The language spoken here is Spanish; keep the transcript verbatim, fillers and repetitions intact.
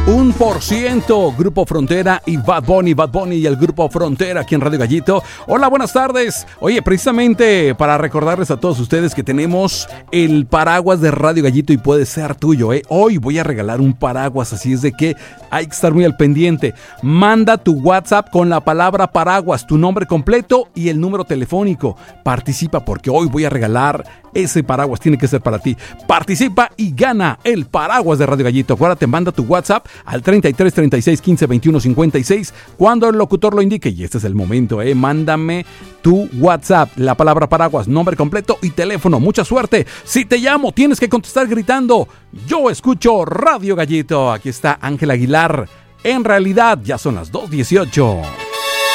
Un por ciento, Grupo Frontera y Bad Bunny, Bad Bunny y el Grupo Frontera aquí en Radio Gallito. Hola, buenas tardes. Oye, precisamente para recordarles a todos ustedes que tenemos el paraguas de Radio Gallito y puede ser tuyo, ¿eh? Hoy voy a regalar un paraguas, así es de que hay que estar muy al pendiente. Manda tu WhatsApp con la palabra paraguas, tu nombre completo y el número telefónico. Participa porque hoy voy a regalar ese paraguas, tiene que ser para ti. Participa y gana el paraguas de Radio Gallito. Acuérdate, manda tu WhatsApp al treinta y tres, treinta y seis, quince, veintiuno, cincuenta y seis cuando el locutor lo indique. Y este es el momento, eh. Mándame tu WhatsApp, la palabra paraguas, nombre completo y teléfono. Mucha suerte. Si te llamo, tienes que contestar gritando: yo escucho Radio Gallito. Aquí está Ángel Aguilar. En realidad, ya son las dos dieciocho.